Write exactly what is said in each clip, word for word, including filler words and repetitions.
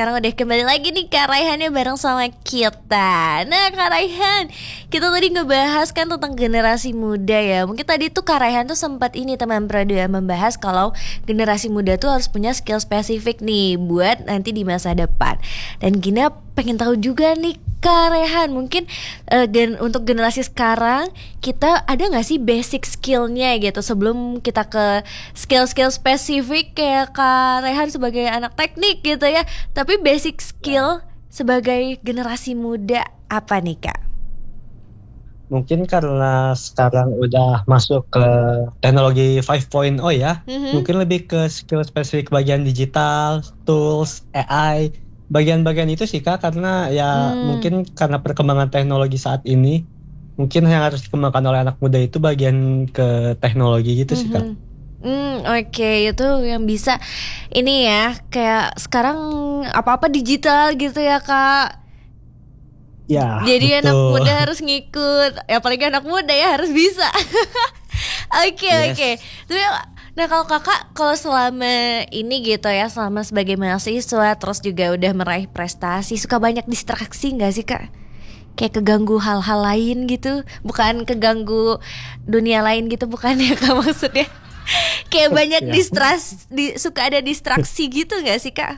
sekarang udah kembali lagi nih Kak Raihannya bareng sama kita. Nah Kak Raihan, kita tadi ngebahas kan tentang generasi muda ya. Mungkin tadi tuh Kak Raihan tuh sempat ini teman Pradua membahas kalau generasi muda tuh harus punya skill spesifik nih buat nanti di masa depan. Dan Gina pengen tahu juga nih Kak Raihan, mungkin uh, gen- untuk generasi sekarang kita ada nggak sih basic skillnya gitu sebelum kita ke skill-skill spesifik kayak Kak Raihan sebagai anak teknik gitu ya. Tapi basic skill sebagai generasi muda apa nih Kak? Mungkin karena sekarang udah masuk ke teknologi lima titik nol ya, Mm-hmm. mungkin lebih ke skill spesifik bagian digital, tools, A I, bagian-bagian itu sih Kak, karena ya Hmm. mungkin karena perkembangan teknologi saat ini, mungkin yang harus dikembangkan oleh anak muda itu bagian ke teknologi gitu sih Kak. Hmm, oke, itu yang bisa ini ya, kayak sekarang apa-apa digital gitu ya Kak. Ya, Jadi anak betul. muda harus ngikut, ya apalagi anak muda ya harus bisa. Oke Yes. oke. Tapi nah kalau kakak kalau selama ini gitu ya, selama sebagai mahasiswa terus juga udah meraih prestasi, suka banyak distraksi nggak sih Kak? Kayak keganggu hal-hal lain gitu, bukan keganggu dunia lain gitu, bukan ya Kak maksudnya? Kayak banyak Ya. distras, di, suka ada distraksi gitu nggak sih Kak?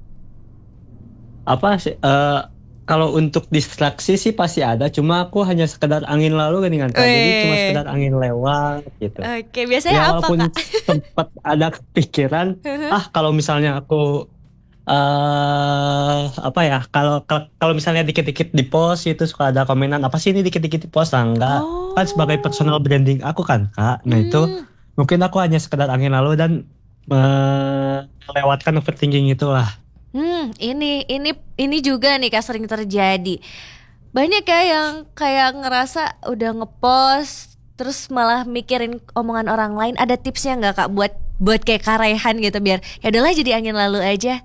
Apa sih? eh, kalau untuk distraksi sih pasti ada, cuma aku hanya sekedar angin lalu kan Kak. Jadi cuma Weh. sekedar angin lewat gitu. Oke, biasanya Ya apa walaupun Kak? sempat ada kepikiran, ah kalau misalnya aku eh apa ya, kalau kalau kalau misalnya dikit-dikit di post itu suka ada komenan apa sih ini dikit-dikit di post lah, enggak. Oh. Kan sebagai personal branding aku kan Kak. Nah itu Hmm. mungkin aku hanya sekedar angin lalu dan melewatkan overthinking itulah. Hmm, ini ini ini juga nih Kak sering terjadi. Banyak ya yang kayak ngerasa udah ngepost terus malah mikirin omongan orang lain. Ada tipsnya nggak Kak buat buat kayak Kak Raihan gitu biar ya udahlah jadi angin lalu aja.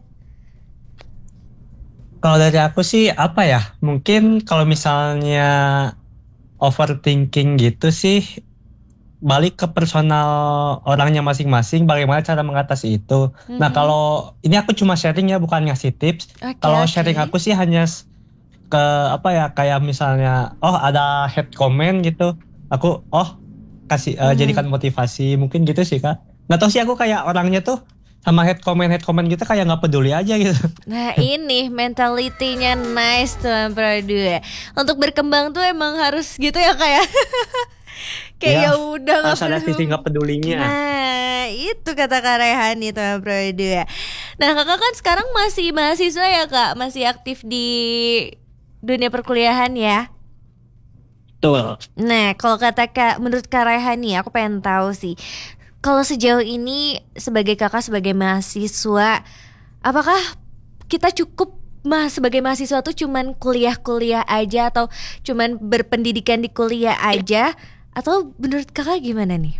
Kalau dari aku sih apa ya? Mungkin kalau misalnya overthinking gitu sih balik ke personal orangnya masing-masing, bagaimana cara mengatasi itu. Mhm. Nah kalau ini aku cuma sharing ya, bukan ngasih tips. Oke, Kalau oke. sharing aku sih hanya s- ke apa ya, kayak misalnya oh ada head comment gitu, aku oh kasih eh, Mhm. jadikan motivasi, mungkin gitu sih Kak. Nggak tahu sih aku kayak orangnya tuh sama head comment head comment gitu kayak nggak peduli aja gitu. Nah ini mentalitinya nice tuh Pradua. Untuk berkembang tuh emang harus gitu ya Kak ya. Kayak ya udah nggak Harus ada perlu. sisi nggak pedulinya. Nah itu kata Kak Rehan itu Pradua. Nah kakak kan sekarang masih mahasiswa ya Kak, masih aktif di dunia perkuliahan ya. Betul. Nah kalau kata Kak, menurut Kak Rehan nih, aku pengen tahu sih, kalau sejauh ini sebagai kakak sebagai mahasiswa, apakah kita cukup mah sebagai mahasiswa tuh cuman kuliah-kuliah aja atau cuman berpendidikan di kuliah aja, atau menurut kakak gimana nih?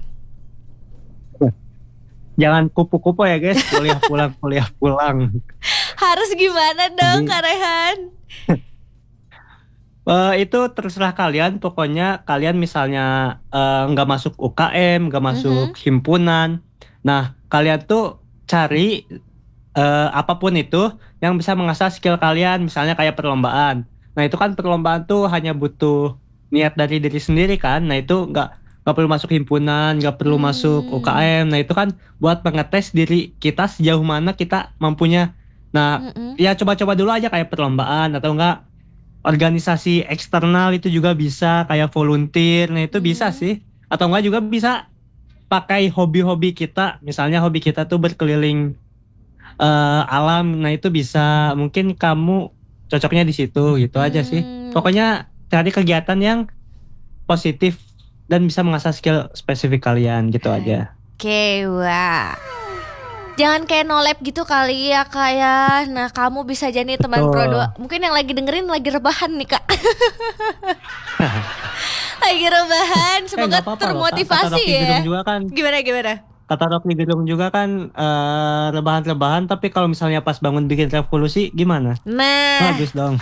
Jangan kupu-kupu ya guys, kuliah pulang kuliah pulang. Harus gimana dong Jadi Kak Rehan? eh, itu terserah kalian. Pokoknya kalian misalnya eh, nggak masuk U K M, nggak masuk Mhm. himpunan. Nah kalian tuh cari eh, apapun itu yang bisa mengasah skill kalian. Misalnya kayak perlombaan. Nah itu kan perlombaan tuh hanya butuh niat dari diri sendiri kan. Nah itu nggak nggak perlu masuk himpunan, nggak perlu masuk U K Hmm. M. Nah itu kan buat mengetes diri kita sejauh mana kita mampunya. Nah Mm-mm. ya coba-coba dulu aja kayak perlombaan atau enggak organisasi eksternal itu juga bisa kayak volunteer. Nah itu bisa Hmm. sih. Atau enggak juga bisa pakai hobi-hobi kita. Misalnya hobi kita tuh berkeliling eh, alam. Nah itu bisa, mungkin kamu cocoknya di situ gitu aja sih. Hmm. Pokoknya cari kegiatan yang positif dan bisa mengasah skill spesifik kalian gitu aja. Oke, wah. Jangan kayak nolep gitu kali ya Kak ya. Nah kamu bisa jadi teman Prodo. Betul. Mungkin yang lagi dengerin lagi rebahan nih Kak. Lagi rebahan. Eh Semoga nggak apa-apa loh Kak. Kata termotivasi Rocky ya. Gerung juga kan, Gimana gimana? kata Rocky Gerung juga kan eh, rebahan-rebahan. Tapi kalau misalnya pas bangun bikin revolusi gimana? Nah Bagus dong.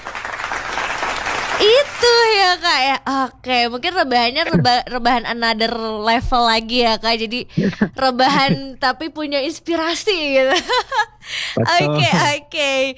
itu ya Kak ya. Oke, mungkin rebahannya reba- rebahan another level lagi ya Kak. Jadi rebahan tapi punya inspirasi gitu. Betul. Oke oke.